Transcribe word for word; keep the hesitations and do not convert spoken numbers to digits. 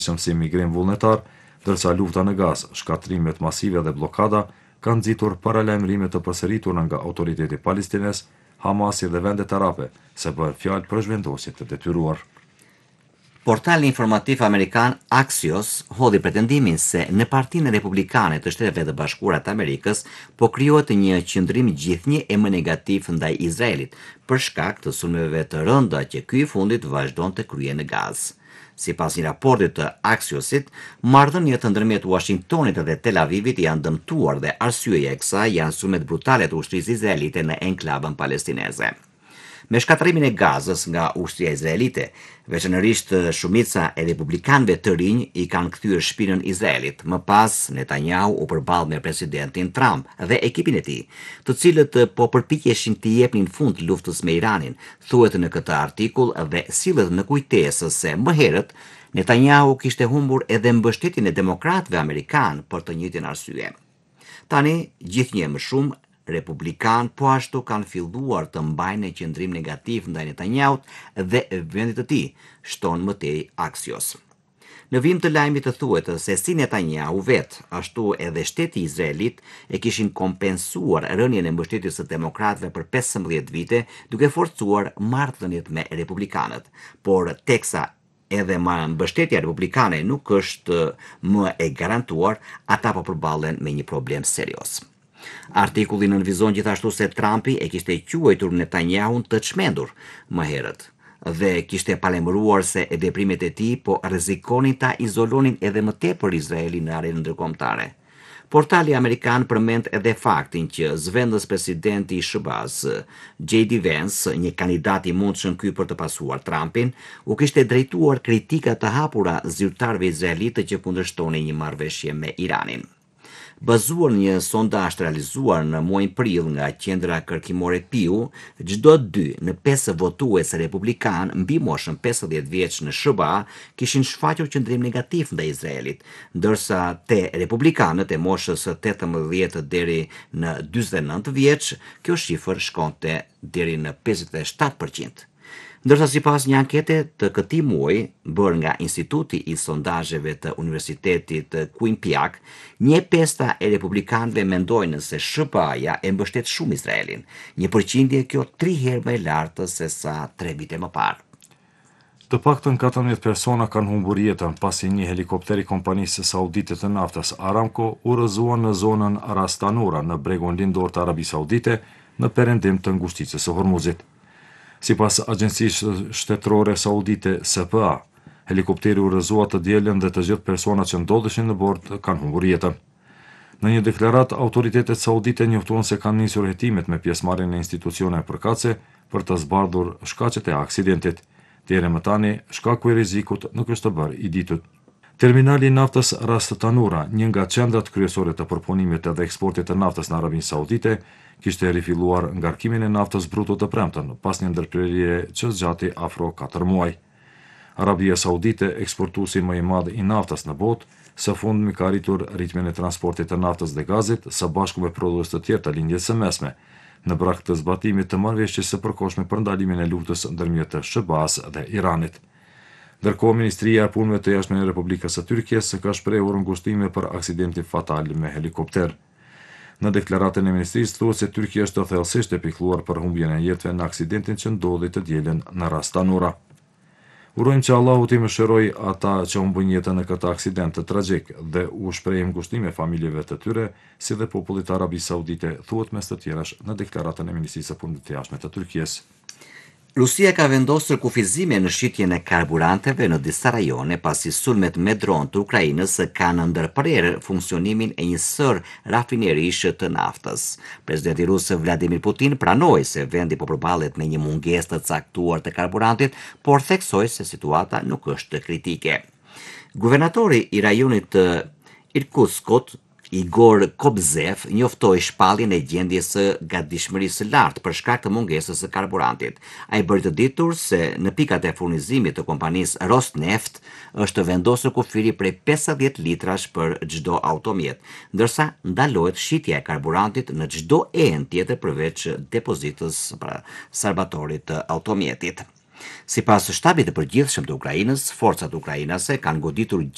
si migrim vullnetar, dërsa lufta në Gazë, shkatrimet masive dhe blokada kanë nxitur paralajmërime të përsëritura nga autoriteti palestines, Hamasi dhe vendet arabe, se bëhet fjalë për zhvendosje të detyruar. Portali informativ amerikan Axios hodhi pretendimin se në Partinë Republikane të Shteteve të Bashkuara të Amerikës po krijohet një qëndrim gjithnjë e më negativ ndaj Izraelit për shkak të sulmeve të rënda që ky i fundit vazhdon të kryejë në Gazë. Sipas një raporti të Axiosit, marrëdhëniet ndërmjet Washingtonit dhe Tel Avivit janë dëmtuar dhe arsyeja e kësaj janë sulmet brutale të ushtrisë izraelite në enklavën palestineze. Me shkatrimin e Gazës nga ushtria izraelite, veçanërisht shumica e republikanëve të rinj i kanë kthyer shpinën Izraelit. Më pas, Netanyahu u përball me presidentin Trump dhe ekipin e tij, të cilët po përpiqeshin të jepnin fund luftës me Iranin, thuhet në këtë artikull dhe sillet në kujtesë se më herët Netanyahu kishte humbur edhe mbështetjen e demokratëve amerikanë për të njëjtin arsye. Tani, gjithnjë më shumë Republikan po ashtu kanë filluar të mbajnë një qëndrim negativ ndaj Netanyahut dhe vendit të tij, shton më tej Axios. Në vim të lajmit të thuhet se si Netanyahu vet, ashtu edhe shteti izraelit e kishin kompensuar rënien e mbështetjes së demokratëve për pesëmbëdhjetë vite, duke forcuar marrëdhëniet me republikanët, por teksa edhe ma mbështetja republikane nuk është më e garantuar, ata po përballen me një problem serioz. Artikulli nënvizon gjithashtu se Trumpi e kishte quajtur Netanyahun të çmendur më herët dhe kishte palemëruar se e veprimet e tij po rrezikonin ta izolonin edhe më tepër Izraelin në arenën ndërkombëtare. Portali amerikan përmend edhe faktin që zëvendës presidenti i S B A-s, J D Vance, një kandidat i mundshëm ky për të pasuar Trumpin, u kishte drejtuar kritika të hapura zyrtarëve izraelitë që kundërshtonin një marrëveshje me Iranin. Bazuar një sondazh realizuar në muajin prill nga qendra kërkimore Pew, çdo dy në pesë votues republikan mbi moshën pesëdhjetë vjeç në S B A kishin shfaqur qëndrim negativ ndaj Izraelit, ndërsa te republikanët e moshës tetëmbëdhjetë deri në dyzet e nëntë vjeç, kjo shifër shkonte deri në pesëdhjetë e shtatë përqind. Ndërsa sipas një ankete të këtij muaji bërë nga Instituti i Sondazheve të Universitetit Quinnipiac, një pesta e republikanëve mendojnë se S B A-ja e mbështet shumë Izraelin, një përqindje kjo tri herë më e lartë se sa tre vite më parë. Të paktën katërmbëdhjetë persona kanë humbur jetën pasi një helikopter i kompanisë saudite të naftës Aramco u rrëzua në zonën Ras Tanura në bregun lindor të Arabisë Saudite në perëndim të ngushticës së Hormuzit. Sipas agjencisë shtetërore saudite S P A, helikopteri u rrëzua të dielën dhe të gjithë personat që ndodheshin në bord kanë humbur jetën. Në një deklaratë, autoritetet saudite njoftuan se kanë nisur hetimet me pjesëmarrjen e institucioneve përkatëse për të zbardhur shkaqet e aksidentit. Deri më tani, shkaku i rrezikut nuk është bërë i ditur. Terminali i naftës Ras Tanura, një nga qendrat kryesore të përpunimit dhe eksportit të naftës në Arabinë Saudite, kishte rifilluar ngarkimin e naftës bruto të premten pas një ndërprerje që zgjati afro katër muaj. Arabia Saudite, eksportuesi më i madh i naftës në botë, së fundmi ka arritur ritmin e transportit të naftës dhe gazit së bashku me prodhues të tjerë të lindjes së mesme, në brak të zbatimit të marrëveshjes së përkohshme për ndalimin e luftës ndërmjet të S B A-s dhe Iranit. Ndërkohë, Ministria e Punëve të Jashtme e Republikës së Tyrkisë ka shprehur ngushtime për aksidentin fatal me helikopter. Në deklaratën e ministrisë thuhet se Tyrkia është thellësisht e pikëlluar për humbjen e jetëve në aksidentin që ndodhi të dielën në Ras Tanura. Urojmë që Allahu t'i mëshirojë ata që humbën jetën në këtë aksident të tragjik dhe u shprehim ngushtime familjeve të tyre, si dhe popullit të Arabisë Saudite, thuhet mes të tjerash në deklaratën e Ministrisë së Punëve të Jashtme të Tyrkisë. Rusia ka vendosur kufizime në shitjen e karburanteve në disa rajone pasi sulmet me dron të Ukrainës kanë ndërprerë funksionimin e një sër rafinerish të naftës. Presidenti rus Vladimir Putin pranoi se vendi po përballet me një mungesë të caktuar të karburantit, por theksoi se situata nuk është kritike. Guvernatori i rajonit të Irkutskut, Igor Kobzev, njoftoi shpalljen e gjendjes së gatishmërisë së lartë për shkak të mungesës së karburantit. Ai bëri të ditur se në pikat e furnizimit të kompanisë Rosneft është vendosur kufiri prej pesëdhjetë litrash për çdo automjet, ndërsa ndalohet shitja e karburantit në çdo enë tjetër përveç depozitës pra serbatorit të automjetit. Sipas shtabit të përgjithshëm të Ukrainës, forcat ukrainase kanë goditur